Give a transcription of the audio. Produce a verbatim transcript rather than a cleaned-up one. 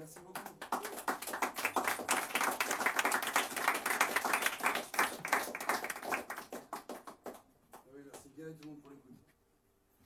Merci beaucoup. Oui, merci bien tout le monde pour les